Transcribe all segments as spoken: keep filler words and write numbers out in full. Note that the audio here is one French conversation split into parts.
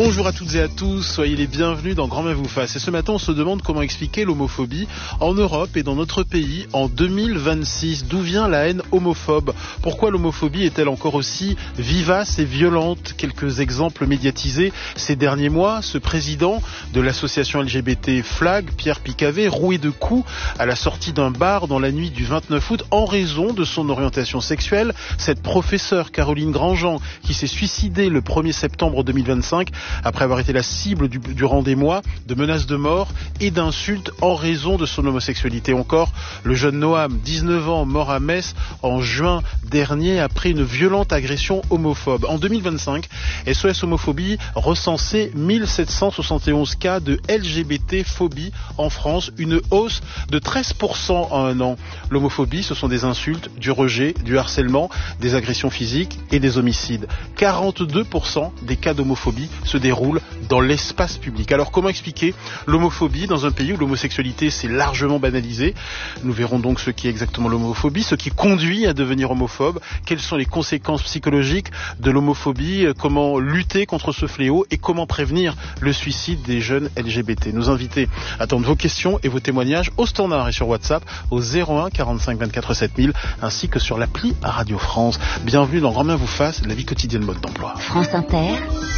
Bonjour à toutes et à tous, soyez les bienvenus dans Grand Bien vous fasse. Et ce matin, on se demande comment expliquer l'homophobie en Europe et dans notre pays en deux mille vingt-six. D'où vient la haine homophobe? Pourquoi l'homophobie est-elle encore aussi vivace et violente? Quelques exemples médiatisés ces derniers mois. Ce président de l'association L G B T Flag, Pierre Picavet, roué de coups à la sortie d'un bar dans la nuit du vingt-neuf août en raison de son orientation sexuelle. Cette professeure Caroline Grandjean qui s'est suicidée le premier septembre deux mille vingt-cinq après avoir été la cible du, durant des mois de menaces de mort et d'insultes en raison de son homosexualité. Encore, le jeune Noam, dix-neuf ans, mort à Metz en juin dernier après une violente agression homophobe. En deux mille vingt-cinq, S O S Homophobie recensait mille sept cent soixante et onze cas de L G B T-phobie en France, une hausse de treize pour cent en un an. L'homophobie, ce sont des insultes, du rejet, du harcèlement, des agressions physiques et des homicides. quarante-deux pour cent des cas d'homophobie se déroule dans l'espace public. Alors comment expliquer l'homophobie dans un pays où l'homosexualité s'est largement banalisée? Nous verrons donc ce qu'est exactement l'homophobie, ce qui conduit à devenir homophobe, quelles sont les conséquences psychologiques de l'homophobie, comment lutter contre ce fléau et comment prévenir le suicide des jeunes L G B T. Nos invités attendent vos questions et vos témoignages au standard et sur WhatsApp au zéro un quarante-cinq vingt-quatre sept mille ainsi que sur l'appli Radio France. Bienvenue dans Grand Bien vous fasse, la vie quotidienne mode d'emploi. France Inter.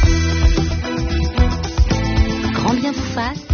Grand Bien vous fasse,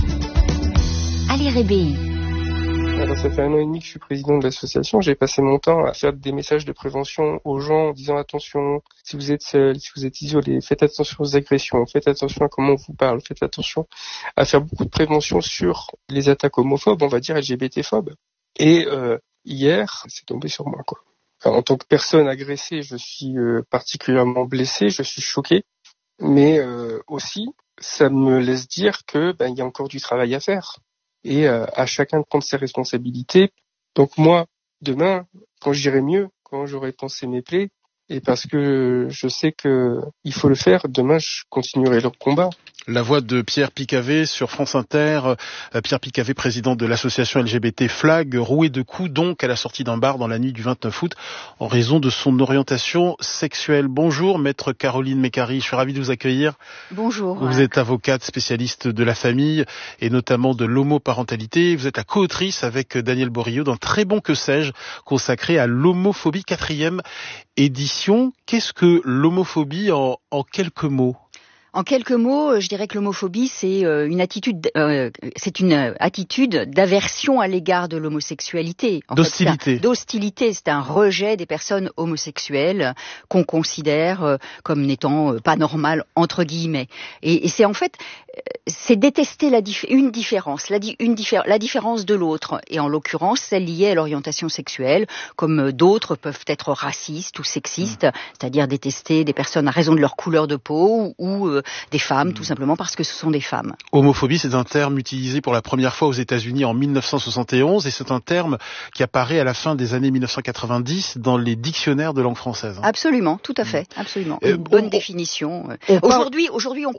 Ali Rébéi. Alors, ça fait un an et demi que je suis président de l'association. J'ai passé mon temps à faire des messages de prévention aux gens en disant attention, si vous êtes seul, si vous êtes isolé, faites attention aux agressions, faites attention à comment on vous parle, faites attention à faire beaucoup de prévention sur les attaques homophobes, on va dire L G B T-phobes. Et euh, hier, c'est tombé sur moi, quoi. Alors, en tant que personne agressée, je suis euh, particulièrement blessé, je suis choqué, mais euh, aussi, ça me laisse dire que ben, il y a encore du travail à faire. Et euh, à chacun de prendre ses responsabilités. Donc moi, demain, quand j'irai mieux, quand j'aurai pensé mes plaies, et parce que je sais que il faut le faire, demain je continuerai le combat. La voix de Pierre Picavet sur France Inter. Euh, Pierre Picavet, président de l'association L G B T Flag, roué de coups donc à la sortie d'un bar dans la nuit du vingt-neuf août en raison de son orientation sexuelle. Bonjour, maître Caroline Mécari, je suis ravi de vous accueillir. Bonjour. Vous êtes avocate spécialiste de la famille et notamment de l'homoparentalité. Vous êtes la co-autrice avec Daniel Borillo d'un très bon Que sais-je consacré à l'homophobie, quatrième édition. Qu'est-ce que l'homophobie en, en quelques mots ? En quelques mots, je dirais que l'homophobie, c'est une attitude, euh, c'est une attitude d'aversion à l'égard de l'homosexualité. En d'hostilité. Fait, un, d'hostilité, c'est un rejet des personnes homosexuelles qu'on considère euh, comme n'étant pas normales entre guillemets. Et, et c'est en fait, c'est détester la dif- une différence, la, di- une diffé- la différence de l'autre. Et en l'occurrence, celle liée à l'orientation sexuelle, comme d'autres peuvent être racistes ou sexistes, mmh. c'est-à-dire détester des personnes à raison de leur couleur de peau ou euh, des femmes, tout simplement parce que ce sont des femmes. Homophobie, c'est un terme utilisé pour la première fois aux États-Unis en mille neuf cent soixante et onze et c'est un terme qui apparaît à la fin des années mille neuf cent quatre-vingt-dix dans les dictionnaires de langue française. Absolument, tout à fait, absolument. Une euh, bonne on, définition. On aujourd'hui, aujourd'hui, on